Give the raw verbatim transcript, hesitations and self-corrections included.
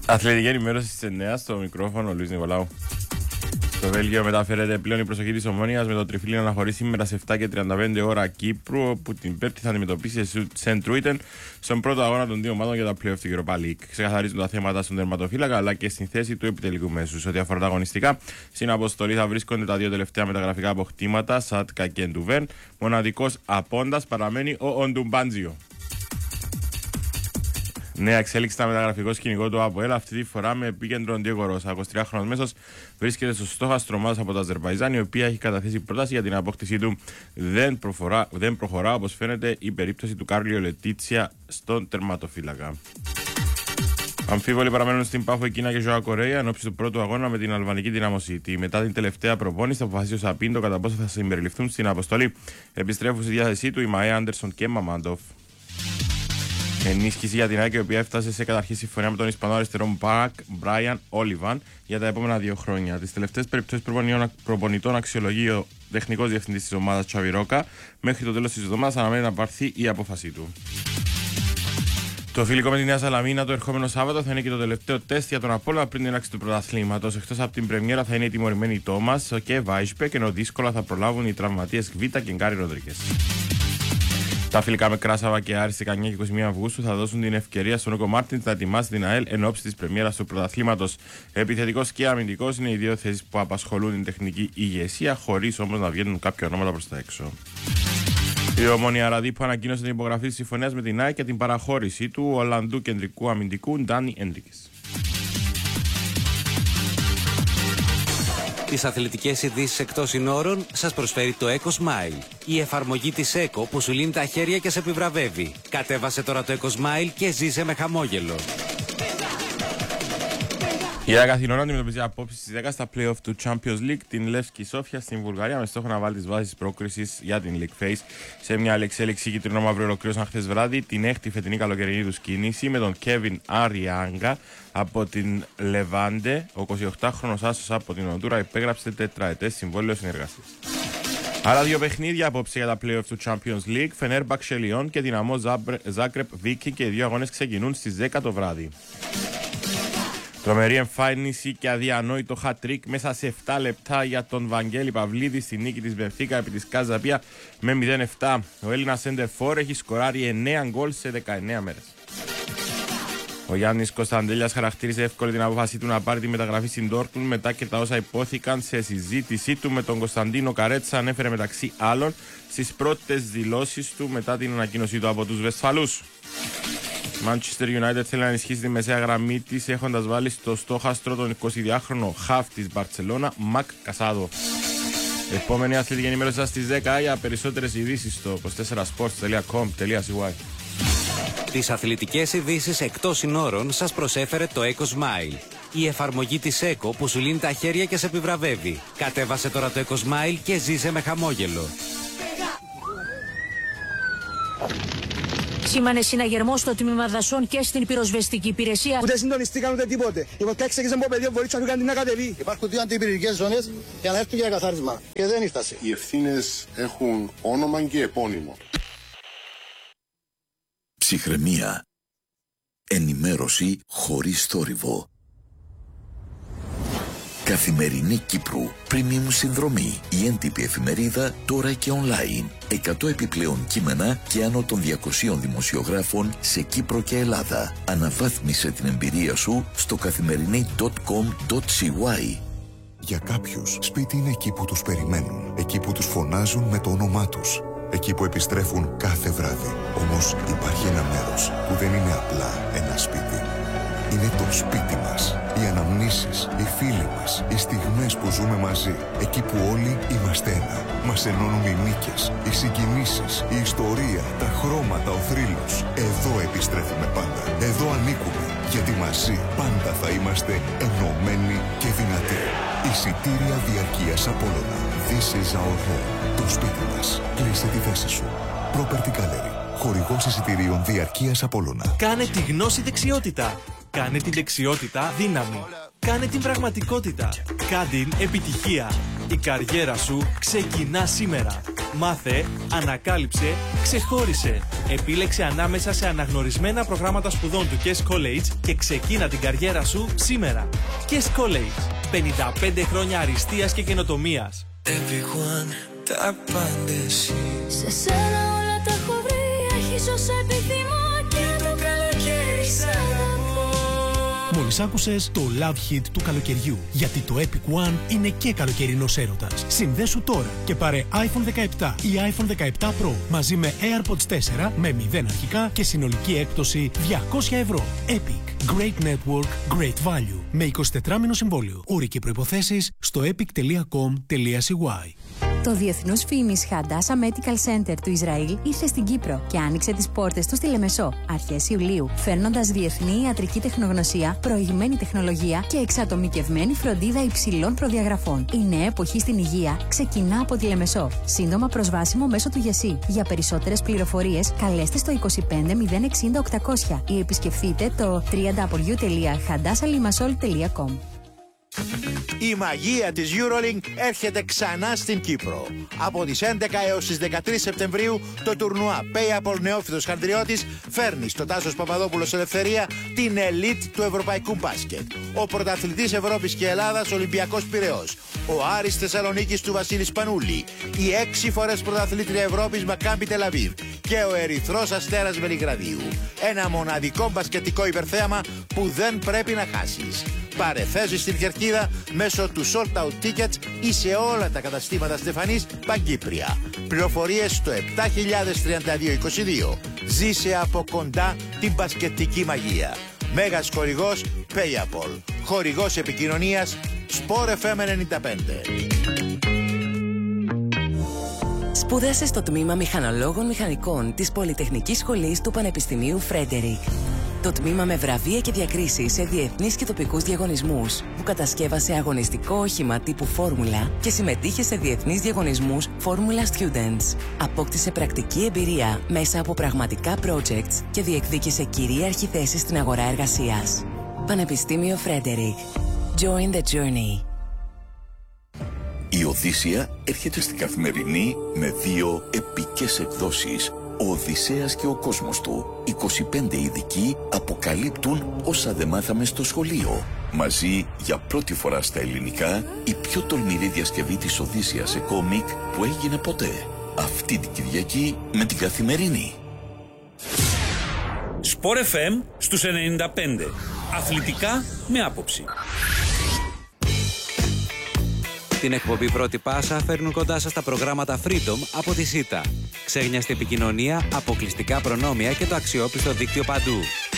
Αθλητική ενημέρωση στις εννιά στο μικρόφωνο, ο Λουίς Νικολάου. Στο Βέλγιο μεταφέρεται πλέον η προσοχή της Ομόνοιας με το τριφύλιο να χωρίσει σήμερα σε επτά και τριάντα πέντε ώρα Κύπρου, όπου την Πέμπτη θα αντιμετωπίσει η Σεντ Ρούιτεν στον πρώτο αγώνα των δύο ομάδων για τα play-off του Europa League. Ξεκαθαρίζουν τα θέματα στον τερματοφύλακα αλλά και στην θέση του επιτελικού μέσου. Σε ό,τι αφορά τα αγωνιστικά, στην αποστολή θα βρίσκονται τα δύο τελευταία μεταγραφικά αποκτήματα, Σάτκα και Ντουβέν. Μοναδικός απόντας παραμένει ο Οντουμπάντζιο. Νέα εξέλιξη στα μεταγραφικό σκηνικό του ΑΠΟΕΛ, αυτή τη φορά με επίκεντρο Ντιέγκο Ρώσα. εικοσιτριάχρονος μέσος βρίσκεται στο στόχαστρο ομάδας από το Αζερβαϊτζάν, η οποία έχει καταθέσει πρόταση για την απόκτησή του. Δεν, προφορά, δεν προχωρά, όπως φαίνεται, η περίπτωση του Κάρλιο Λετίτσια στον τερματοφύλακα. Αμφίβολοι παραμένουν στην Πάφο Εκίνα και Ζωά Κορέα εν ώψη του πρώτου αγώνα με την αλβανική Δυναμό Σίτι. Μετά την τελευταία προπόνηση, θα αποφασίσει ο Σαπίντο κατά πόσο θα συμπεριληφθούν στην αποστολή. Επιστρέφουν στη διάθεσή του οι Μαέ Άντερσον και Μαμάντοφ. Ενίσχυση για την ΑΕΚ, η οποία έφτασε σε καταρχή συμφωνία με τον Ισπανό αριστερό Μπακ Μπράιαν Όλιβαν για τα επόμενα δύο χρόνια. Τις τελευταίες περιπτώσεις προπονητών αξιολογεί ο τεχνικός διευθυντής της ομάδας Τσάβι Ρόκα. Μέχρι το τέλος της εβδομάδας αναμένει να πάρθει η απόφασή του. Το φιλικό με τη Νέα Σαλαμίνα το ερχόμενο Σάββατο θα είναι και το τελευταίο τεστ για τον Απόλλωνα πριν την έναρξη του πρωταθλήματος. Εκτός από την πρεμιέρα θα είναι οι τιμωρημένοι Τόμας και Βάισπεκ, ενώ δύσκολα θα προλάβουν οι τραυματίες Γβίτα και Γκάρι Ροντρίγκες. Τα φιλικά με Κράσαβα και Άρη δεκαεννιά και είκοσι μία Αυγούστου θα δώσουν την ευκαιρία στον Νίκο Μάρτινς να ετοιμάσει την ΑΕΛ εν ώψη της πρεμιέρας του πρωταθλήματος. Επιθετικός και αμυντικός είναι οι δύο θέσεις που απασχολούν την τεχνική ηγεσία, χωρίς όμως να βγαίνουν κάποια ονόματα προς τα έξω. Η Ομόνοια Ραδίπου ανακοίνωσε την υπογραφή της συμφωνίας με την ΑΕΚ και την παραχώρηση του Ολλανδού κεντρικού αμυντικού Ντάνι Έντρικες. Τις αθλητικές ειδήσεις εκτός συνόρων σας προσφέρει το Eco Smile. Η εφαρμογή της Eco που σου λύνει τα χέρια και σε επιβραβεύει. Κατέβασε τώρα το Eco Smile και ζήσε με χαμόγελο. Η ΑΕΚ Αθηνών αντιμετωπίζει απόψη στις δέκα στα play-off του Champions League την Λεύσκη Σόφια στην Βουλγαρία με στόχο να βάλει τις βάσεις πρόκρισης για την League Phase. Σε μια άλλη εξέλιξη, οι κυτρινόμαυροι ολοκλήρωσαν χθες βράδυ την έκτη φετινή καλοκαιρινή τους κίνηση με τον Κέβιν Αριάγκα από την Λεβάντε. Ο εικοσιοκτάχρονος άσος από την Ονδούρα υπέγραψε τετραετές συμβόλαιο συνεργασίας. Άλλα δύο παιχνίδια απόψε για τα play-off του Champions League, Φενέρμπαξε Λιόν και Δυναμό Ζάγκρεπ Βίκινγκ, και οι δύο αγώνες ξεκινούν στις δέκα το βράδυ. Τρομερή εμφάνιση και αδιανόητο hat-trick μέσα σε επτά λεπτά για τον Βαγγέλη Παυλίδη στη νίκη της Μπενφίκα επί της Καζαπία με μηδέν επτά. Ο Έλληνας σεντερφόρ έχει σκοράρει εννέα γκολ σε δεκαεννέα μέρες. Ο Γιάννης Κωνσταντέλιας χαρακτήρισε εύκολη την απόφασή του να πάρει τη μεταγραφή στην Ντόρτμουντ μετά και τα όσα υπόθηκαν σε συζήτησή του με τον Κωνσταντίνο Καρέτσα, ανέφερε μεταξύ άλλων στις πρώτες δηλώσεις του μετά την ανακοίνωσή του από τους Βεσφαλούς. Manchester United θέλει να ενισχύσει τη μεσαία γραμμή της έχοντας βάλει στο στόχαστρο τον εικοσιδυάχρονο χαφ της Μπαρτσελώνα Μακ Κασάδο. Επόμενη αθλητική ενημέρωση σας στις δέκα για περισσότερες ειδήσεις στο είκοσι τέσσερα σπορτς τελεία κομ τελεία σι γουάι. Τις αθλητικές ειδήσεις εκτός συνόρων σας προσέφερε το Eco Smile. Η εφαρμογή της Eco που σου λύνει τα χέρια και σε επιβραβεύει. Κατέβασε τώρα το Eco Smile και ζήσε με χαμόγελο. Σήμανε συναγερμό στο τμήμα δασών και στην πυροσβεστική υπηρεσία. Ούτε συντονιστήκαν ούτε τίποτε. Η φωτιά έξεγε από πεδίο, μπορεί να κάνει να κατεβεί. Υπάρχουν δύο αντιπυρηνικές ζώνες για να έρθουν για καθάρισμα. Και δεν ήρθασε. Οι ευθύνες έχουν όνομα και επώνυμο. Ψυχραιμία. Ενημέρωση χωρίς θόρυβο. Καθημερινή Κύπρου. Premium συνδρομή. Η έντυπη εφημερίδα τώρα και online. εκατό επιπλέον κείμενα και άνω των διακοσίων δημοσιογράφων σε Κύπρο και Ελλάδα. Αναβάθμισε την εμπειρία σου στο καθημερινή τελεία κομ τελεία σι γουάι. Για κάποιους, σπίτι είναι εκεί που τους περιμένουν. Εκεί που τους φωνάζουν με το όνομά τους. Εκεί που επιστρέφουν κάθε βράδυ. Όμως υπάρχει ένα μέρος που δεν είναι απλά ένα σπίτι. Είναι το σπίτι μας. Οι αναμνήσεις, οι φίλοι μας, οι στιγμές που ζούμε μαζί. Εκεί που όλοι είμαστε ένα. Μας ενώνουν οι νίκες, οι συγκινήσεις, η ιστορία, τα χρώματα, ο θρύλος. Εδώ επιστρέφουμε πάντα. Εδώ ανήκουμε. Γιατί μαζί πάντα θα είμαστε ενωμένοι και δυνατοί. Εισιτήρια διαρκείας Απόλλωνα. This is our home. Το σπίτι μας. Κλείσε τη θέση σου. Property Gallery. Χορηγός εισιτηρίων διαρκείας Απόλλωνα. Κάνε τη γνώση δεξιότητα. Κάνε την δεξιότητα δύναμη. Κάνε την πραγματικότητα. Κάνε την επιτυχία. Η καριέρα σου ξεκινά σήμερα. Μάθε, ανακάλυψε, ξεχώρισε. Επίλεξε ανάμεσα σε αναγνωρισμένα προγράμματα σπουδών του Kes College και ξεκίνα την καριέρα σου σήμερα. Kes College. πενήντα πέντε χρόνια αριστείας και καινοτομίας. Everyone, τα πάντα εσύ. Σε σένα όλα τα έχω βρει, έχεις όσα επιθυμώ και το καλοκαίρι σ' αγαπώ. Μόλις άκουσες το Love Hit του καλοκαιριού, γιατί το Epic One είναι και καλοκαιρινός έρωτας. Συνδέσου τώρα και πάρε άιφον δεκαεπτά ή άιφον δεκαεπτά Pro μαζί με AirPods τέσσερα με μηδέν αρχικά και συνολική έκπτωση διακόσια ευρώ. Epic. Great Network, Great Value. Με εικοσιτετράμηνο συμβόλαιο. Όροι και προϋποθέσεις στο epic τελεία com τελεία c y. Το Διεθνούς Φήμης Χαντάσα Medical Center του Ισραήλ ήρθε στην Κύπρο και άνοιξε τις πόρτες του στη Λεμεσό αρχές Ιουλίου, φέρνοντας διεθνή ιατρική τεχνογνωσία, προηγμένη τεχνολογία και εξατομικευμένη φροντίδα υψηλών προδιαγραφών. Η νέα εποχή στην υγεία ξεκινά από τη Λεμεσό. Σύντομα προσβάσιμο μέσω του ΓΕΣΥ. Για περισσότερες πληροφορίες καλέστε στο είκοσι πέντε μηδέν εξήντα οκτακόσια ή επισκεφτείτε το double-u double-u double-u τελεία χαντάσα λιμασόλ τελεία com. Η μαγεία της EuroLink έρχεται ξανά στην Κύπρο. Από τις έντεκα έως τις δεκατρείς Σεπτεμβρίου το τουρνουά PayApol Νεόφυτος Χανδριώτης φέρνει στο Τάσος Παπαδόπουλος Ελευθερία την ελίτ του ευρωπαϊκού μπάσκετ. Ο πρωταθλητής Ευρώπης και Ελλάδας Ολυμπιακός Πειραιώς, ο Άρης Θεσσαλονίκης του Βασίλη Σπανούλη, η έξι φορές πρωταθλήτρια Ευρώπης Μακάμπι Τελαβίβ και ο Ερυθρός Αστέρας Βελιγραδίου. Ένα μοναδικό μπασκετικό υπερθέαμα που δεν πρέπει να χάσεις. Πάρε θέση στην κερκίδα μέσω του Sold Out Tickets ή σε όλα τα καταστήματα Στεφανής Παγκύπρια. Πληροφορίες στο επτά χιλιάδες τριάντα δύο είκοσι δύο. Ζήσε από κοντά την μπασκετική μαγεία. Μέγας χορηγός PayApol. Χορηγός επικοινωνίας Sport εφ εμ ενενήντα πέντε. Σπούδασε στο τμήμα Μηχανολόγων Μηχανικών της Πολυτεχνικής Σχολής του Πανεπιστημίου Φρέντερικ. Το τμήμα με βραβεία και διακρίσεις σε διεθνείς και τοπικούς διαγωνισμούς, που κατασκεύασε αγωνιστικό όχημα τύπου Φόρμουλα και συμμετείχε σε διεθνείς διαγωνισμούς Formula Students. Απόκτησε πρακτική εμπειρία μέσα από πραγματικά projects και διεκδίκησε κυρίαρχη θέση στην αγορά εργασίας. Πανεπιστήμιο Φρέντερικ. Join the journey. Η Οδύσσεια έρχεται στην Καθημερινή με δύο επικές εκδόσεις. Ο Οδυσσέας και ο κόσμος του. είκοσι πέντε ειδικοί αποκαλύπτουν όσα δεν μάθαμε στο σχολείο. Μαζί, για πρώτη φορά στα ελληνικά, η πιο τολμηρή διασκευή της Οδύσσειας σε κόμικ που έγινε ποτέ. Αυτή την Κυριακή με την Καθημερινή. Sport εφ εμ στους ενενήντα πέντε. Αθλητικά με άποψη. Την εκπομπή Πρώτη Πάσα φέρνουν κοντά σας τα προγράμματα Freedom από τη ΣΥΤΑ. Ξέγνιαστη επικοινωνία, αποκλειστικά προνόμια και το αξιόπιστο δίκτυο παντού.